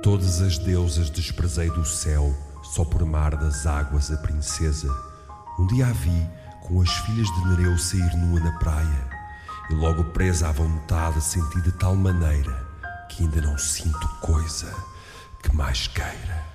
Todas as deusas desprezei do céu, só por mar das águas a princesa. Um dia a vi com as filhas de Nereu sair nua na praia, e logo presa à vontade senti de tal maneira que ainda não sinto coisa que mais queira.